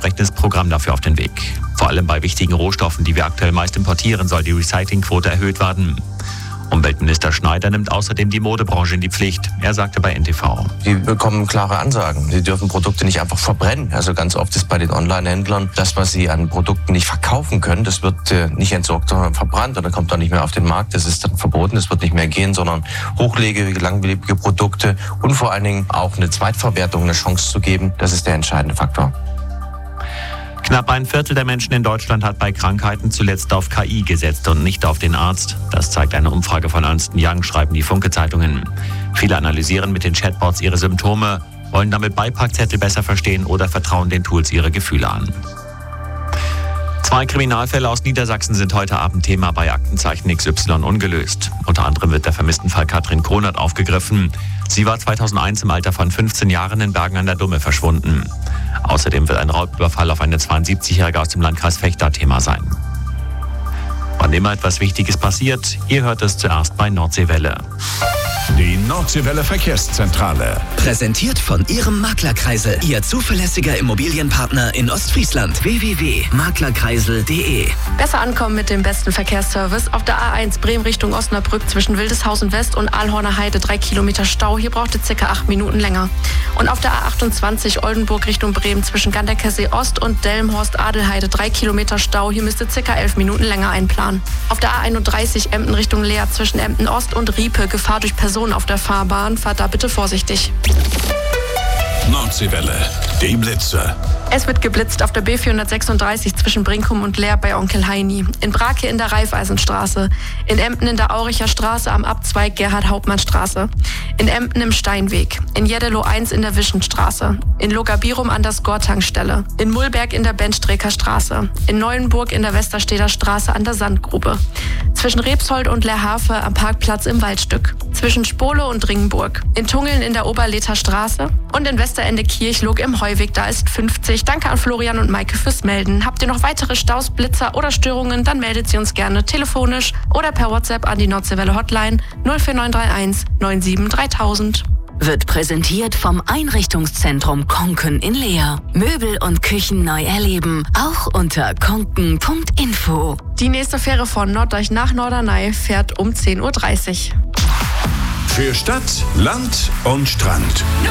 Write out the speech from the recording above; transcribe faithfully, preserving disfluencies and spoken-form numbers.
entsprechendes Programm dafür auf den Weg. Vor allem bei wichtigen Rohstoffen, die wir aktuell meist importieren, soll die Recyclingquote erhöht werden. Umweltminister Schneider nimmt außerdem die Modebranche in die Pflicht. Er sagte bei N T V: Sie bekommen klare Ansagen. Sie dürfen Produkte nicht einfach verbrennen. Also ganz oft ist bei den Online-Händlern das, was sie an Produkten nicht verkaufen können, das wird äh, nicht entsorgt, sondern verbrannt oder kommt dann nicht mehr auf den Markt. Das ist dann verboten, das wird nicht mehr gehen, sondern hochlebige, langlebige Produkte und vor allen Dingen auch eine Zweitverwertung eine Chance zu geben, das ist der entscheidende Faktor. Knapp ein Viertel der Menschen in Deutschland hat bei Krankheiten zuletzt auf K I gesetzt und nicht auf den Arzt. Das zeigt eine Umfrage von Ernst und Young, schreiben die Funke-Zeitungen. Viele analysieren mit den Chatbots ihre Symptome, wollen damit Beipackzettel besser verstehen oder vertrauen den Tools ihre Gefühle an. Zwei Kriminalfälle aus Niedersachsen sind heute Abend Thema bei Aktenzeichen X Y ungelöst. Unter anderem wird der vermissten Fall Katrin Konert aufgegriffen. Sie war zweitausendeins im Alter von fünfzehn Jahren in Bergen an der Dumme verschwunden. Außerdem wird ein Raubüberfall auf eine zweiundsiebzigjährige aus dem Landkreis Vechta Thema sein. Wann immer etwas Wichtiges passiert, ihr hört es zuerst bei Nordseewelle. Die Nordseewelle Verkehrszentrale. Präsentiert von Ihrem Maklerkreisel. Ihr zuverlässiger Immobilienpartner in Ostfriesland. w w w punkt maklerkreisel punkt de. Besser ankommen mit dem besten Verkehrsservice. Auf der A eins Bremen Richtung Osnabrück zwischen Wildeshausen West und Aalhorner Heide drei Kilometer Stau. Hier braucht ihr circa acht Minuten länger. Und auf der A achtundzwanzig Oldenburg Richtung Bremen zwischen Gandekersee Ost und Delmenhorst Adelheide drei Kilometer Stau. Hier müsst ihr circa elf Minuten länger einplanen. Auf der A einunddreißig Emden Richtung Leer zwischen Emden Ost und Riepe Gefahr durch Personen auf der Fahrbahn. Fahrt da bitte vorsichtig. Nordseewelle, die Blitze. Es wird geblitzt auf der B vierhundertsechsunddreißig zwischen Brinkum und Leer bei Onkel Heini. In Brake in der Raiffeisenstraße. In Emden in der Auricher Straße am Abzweig Gerhard-Hauptmann-Straße. In Emden im Steinweg. In Jeddelo eins in der Wischenstraße. In Logabirum an der Skor-Tankstelle. In Mullberg in der Benstreker Straße. In Neuenburg in der Westersteder Straße an der Sandgrube. Zwischen Rebsold und Leerhafe am Parkplatz im Waldstück. Zwischen Spole und Ringenburg. In Tungeln in der Oberlether Straße. Und in Westerende Kirchlug im Heuweg, da ist fünfzig. Danke an Florian und Maike fürs Melden. Habt ihr noch weitere Staus, Blitzer oder Störungen, dann meldet sie uns gerne telefonisch oder per WhatsApp an die Nordseewelle Hotline null vier neun drei eins neun sieben dreitausend. Wird präsentiert vom Einrichtungszentrum Konken in Leer. Möbel und Küchen neu erleben, auch unter konken punkt info. Die nächste Fähre von Norddeich nach Norderney fährt um zehn Uhr dreißig. Für Stadt, Land und Strand.